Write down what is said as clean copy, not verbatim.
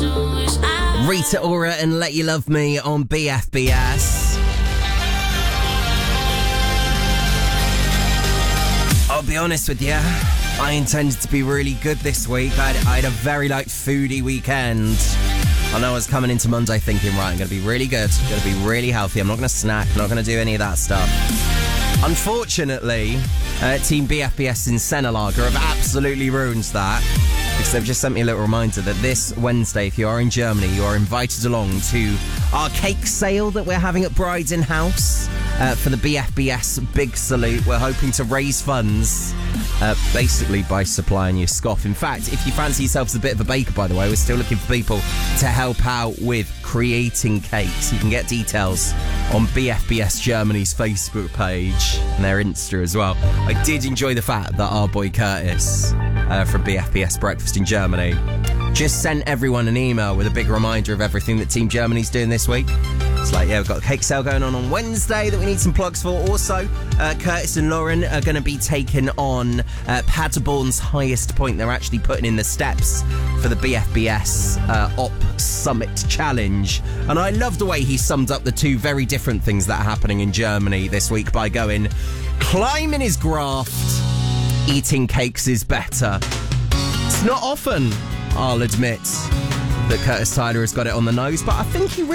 Rita Ora and Let You Love Me on BFBS. I'll be honest with you, I intended to be really good this week. I had a very foodie weekend. I know I was coming into Monday thinking, right, I'm going to be really good, I'm going to be really healthy, I'm not going to snack, I'm not going to do any of that stuff. Unfortunately, Team BFBS in Senelager have absolutely ruined that, because they've just sent me a little reminder that this Wednesday, if you are in Germany, you are invited along to our cake sale that we're having at Brides in House for the BFBS Big Salute. We're hoping to raise funds basically by supplying you scoff. In fact, if you fancy yourselves a bit of a baker, by the way, we're still looking for people to help out with creating cakes. You can get details on BFBS Germany's Facebook page and their Insta as well. I did enjoy the fact that our boy Curtis from BFBS Breakfast in Germany just sent everyone an email with a big reminder of everything that Team Germany's doing this week. It's like, yeah, we've got a cake sale going on Wednesday that we need some plugs for. Also, Curtis and Lauren are going to be taking on Paderborn's highest point. They're actually putting in the steps for the BFBS Op Summit Challenge. And I love the way he summed up the two very different things that are happening in Germany this week by going, climbing is graft, eating cakes is better. It's not often, I'll admit, that Curtis Tyler has got it on the nose, but I think he